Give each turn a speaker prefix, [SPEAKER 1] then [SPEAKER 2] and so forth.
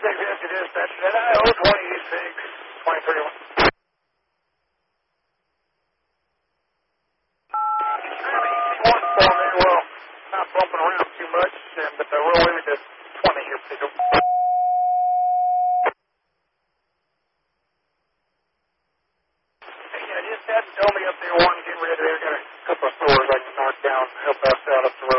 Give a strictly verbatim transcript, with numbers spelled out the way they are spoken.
[SPEAKER 1] yes, it is. That's that I O twenty-six, twenty-three. One for me, well, not bumping around too much, and, but the roll limit is twenty here, please. Hey, yeah, just had to tell me up there one, get rid of there. Got a couple of stores I can knock down, help us out up the road.